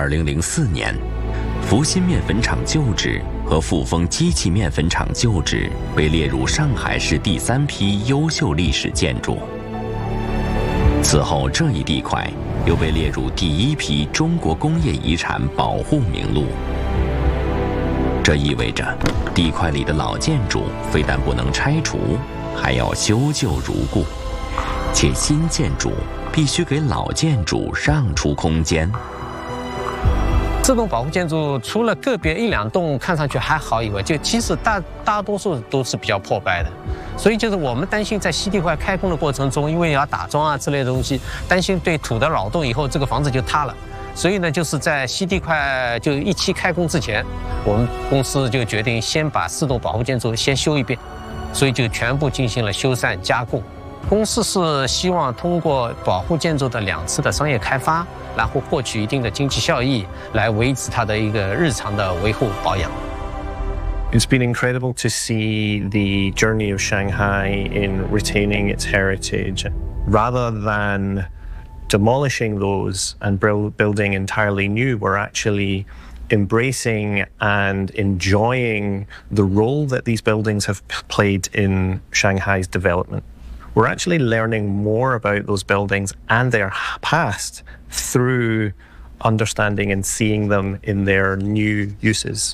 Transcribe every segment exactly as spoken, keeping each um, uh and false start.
二零零四年，福新面粉厂旧址和富丰机器面粉厂旧址被列入上海市第三批优秀历史建筑。此后，这一地块又被列入第一批中国工业遗产保护名录。这意味着，地块里的老建筑非但不能拆除，还要修旧如故，且新建筑必须给老建筑让出空间。 这栋保护建筑除了个别一两栋看上去还好以外，就其实大大多数都是比较破败的。所以就是我们担心在西地块开工的过程中，因为要打桩啊之类的东西，担心对土的扰动以后这个房子就塌了。所以呢，就是在西地块就一期开工之前，我们公司就决定先把四栋保护建筑先修一遍，所以就全部进行了修缮加固。公司是希望通过保护建筑的两次的商业开发，然后获取一定的经济效益，来维持它的一个日常的维护保养。 It's been incredible to see the journey of Shanghai in retaining its heritage, rather than demolishing those and building entirely new. We're actually embracing and enjoying the role that these buildings have played in Shanghai's development. We're actually learning more about those buildings and their past through understanding and seeing them in their new uses.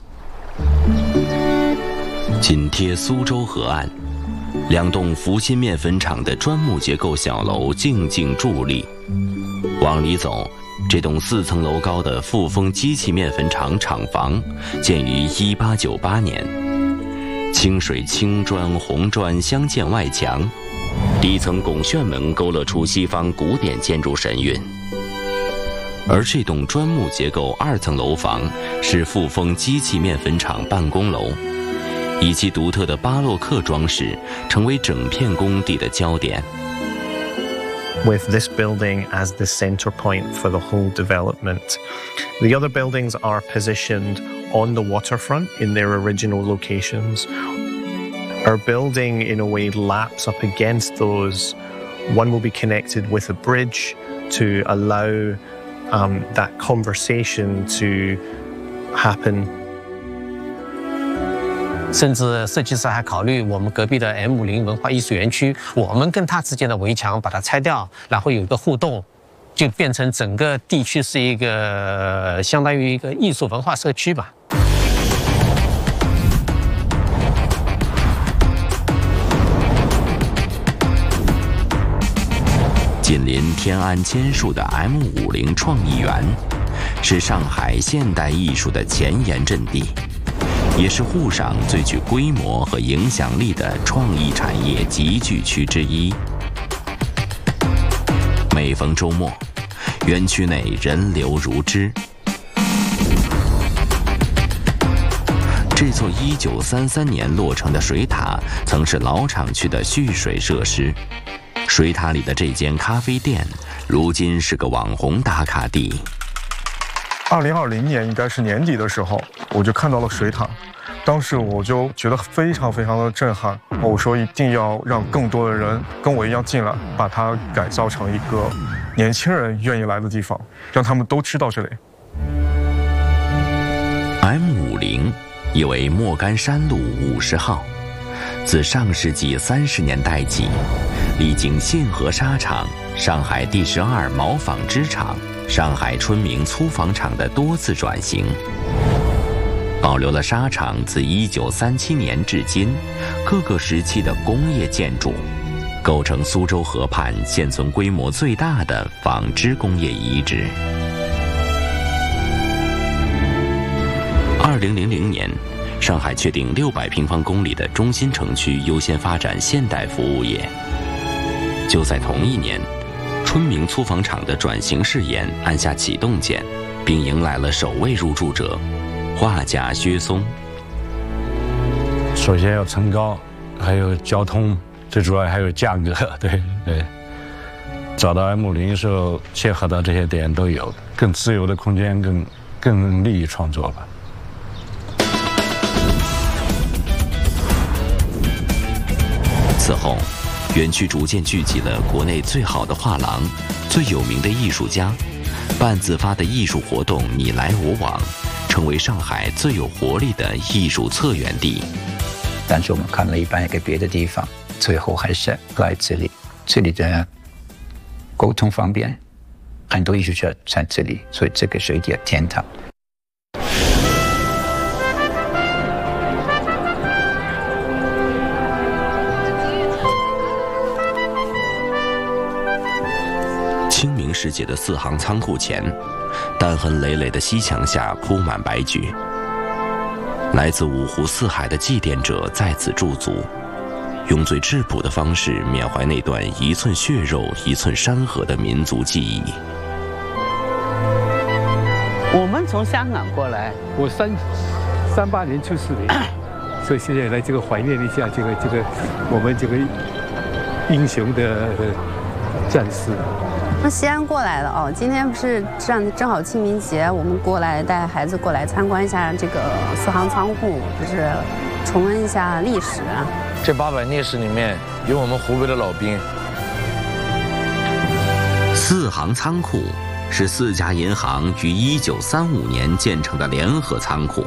紧贴苏州河岸，两栋福新面粉厂的砖木结构小楼静静伫立。往里走，这栋四层楼高的富丰机器面粉厂厂房建于一八九八年，清水青砖红砖相间外墙，底层拱券门勾勒出西方古典建筑神韵。而这栋砖木结构二层楼房是富丰机器面粉厂办公楼，以其独特的巴洛克装饰成为整片工地的焦点。 With this building as the center point for the whole development. The other buildings are positioned on the waterfront in their original locations. Our building, in a way, laps up against those. One will be connected with a bridge to allow um, that conversation to happen. 甚至设计师还考虑我们隔壁的 M 五零 文化艺术园区，我们跟它之间的围墙把它拆掉，然后有一个互动，就变成整个地区是一个相当于一个艺术文化社区吧。 紧邻天安千树的 M 五零 创意园，是上海现代艺术的前沿阵地，也是沪上最具规模和影响力的创意产业集聚区之一。每逢周末，园区内人流如织。这座一九三三年落成的水塔，曾是老厂区的蓄水设施。水塔里的这间咖啡店，如今是个网红打卡地。 二零二零年应该是年底的时候，我就看到了水塔，当时我就觉得非常非常的震撼。我说一定要让更多的人跟我一样进来，把它改造成一个年轻人愿意来的地方，让他们都知道这里。 M 五零 意为莫干山路五十号，自上世纪三十年代起，历经信和纱厂、上海第十二毛纺织厂、上海春明粗纺厂的多次转型，保留了纱厂自一九三七年至今各个时期的工业建筑，构成苏州河畔现存规模最大的纺织工业遗址。二零零零年，上海确定六百平方公里的中心城区优先发展现代服务业。就在同一年，春明粗纺厂的转型试验按下启动键，并迎来了首位入驻者画家薛松。 首先要层高，还有交通，最主要还有价格，对对。找到 M 五零 时候，切合到这些点都有，更自由的空间，更更利于创作吧。 此后，园区逐渐聚集了国内最好的画廊、最有名的艺术家， 半自发的艺术活动你来我往，成为上海最有活力的艺术策源地。 但是我们看了一半一个别的地方，最后还是来这里。这里的沟通方便，很多艺术家在这里，所以这个是一个天堂。 清明时节的四行仓库前，弹痕累累的西墙下铺满白菊。来自五湖四海的祭奠者在此驻足，用最质朴的方式缅怀那段一寸血肉一寸山河的民族记忆。 我们从香港过来， 我三三八年出世的，所以现在来这个怀念一下这个这个我们这个英雄的战士。 从西安过来的哦，今天不是正正好清明节，我们过来带孩子过来参观一下这个四行仓库，就是重温一下历史。 这八百烈士里面有我们湖北的老兵。 四行仓库是四家银行于一九三五年建成的联合仓库。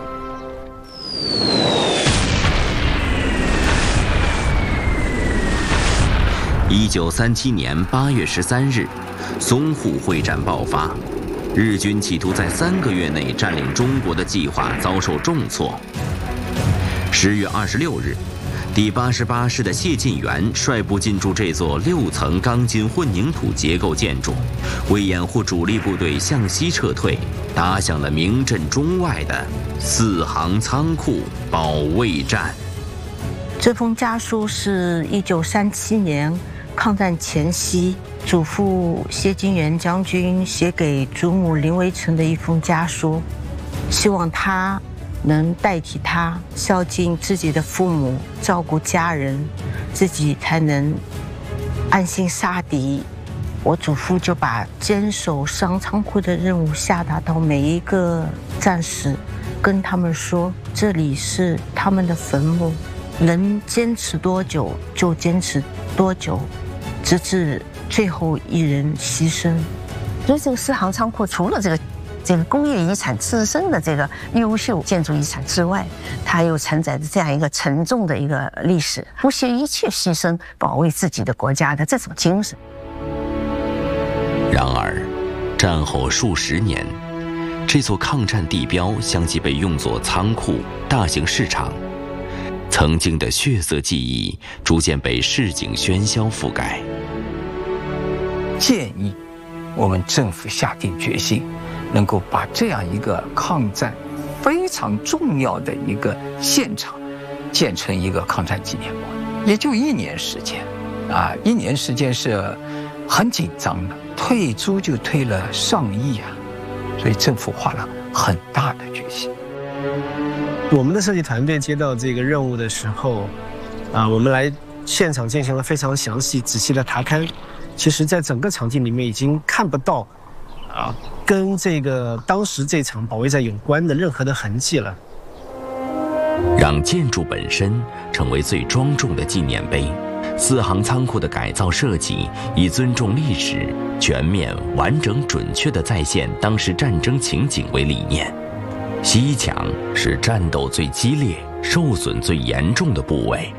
一九三七年八月十三日，淞沪会战爆发，日军企图在三个月内占领中国的计划遭受重挫。十月二十六日，第八十八师的谢晋元率部进驻这座六层钢筋混凝土结构建筑，为掩护主力部队向西撤退，打响了名震中外的四行仓库保卫战。 这封家书是一九三七年抗战前夕，祖父谢晋元将军写给祖母林维成的一封家书，希望他能代替他孝敬自己的父母，照顾家人，自己才能安心杀敌。我祖父就把坚守商仓库的任务下达到每一个战士，跟他们说，这里是他们的坟墓，能坚持多久就坚持多久，直至最后一人牺牲。 所以这个四行仓库除了这个这个工业遗产自身的这个优秀建筑遗产之外，它又承载着这样一个沉重的一个历史，不惜一切牺牲保卫自己的国家的这种精神。 然而，战后数十年，这座抗战地标相继被用作仓库、大型市场，曾经的血色记忆逐渐被市井喧嚣覆盖。 建议我们政府下定决心，能够把这样一个抗战非常重要的一个现场建成一个抗战纪念馆，也就一年时间，啊，一年时间是很紧张的，退租就退了上亿啊，所以政府花了很大的决心。 我们的设计团队接到这个任务的时候，啊，我们来现场进行了非常详细、仔细的查勘。其实，在整个场景里面已经看不到，啊，跟这个当时这场保卫战有关的任何的痕迹了。 让建筑本身成为最庄重的纪念碑。四行仓库的改造设计以尊重历史、全面、完整、准确地再现当时战争情景为理念。西墙是战斗最激烈、受损最严重的部位。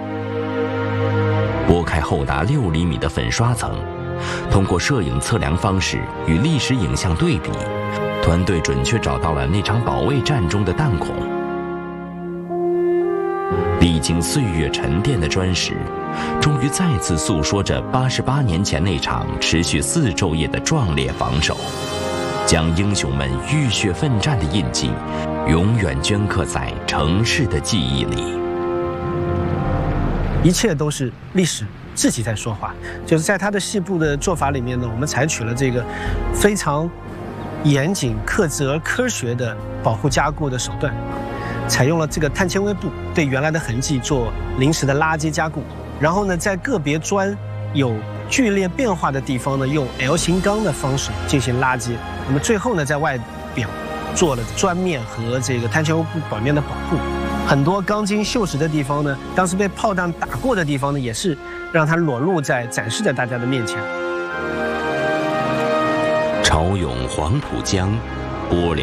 拨开厚达六厘米的粉刷层，通过摄影测量方式与历史影像对比，团队准确找到了那场保卫战中的弹孔。历经岁月沉淀的砖石，终于再次诉说着八十八年前那场持续四昼夜的壮烈防守，将英雄们浴血奋战的印记永远镌刻在城市的记忆里。 一切都是历史自己在说话，就是在它的细部的做法里面呢，我们采取了这个非常严谨、克制而科学的保护加固的手段，采用了这个碳纤维布对原来的痕迹做临时的拉接加固，然后呢，在个别砖有剧烈变化的地方呢，用 L 型钢的方式进行拉接。那么最后呢，在外表做了砖面和这个碳纤维布表面的保护。很多钢筋锈蚀的地方呢，当时被炮弹打过的地方呢，也是让它裸露在展示在大家的面前。 潮涌黄浦江，波澜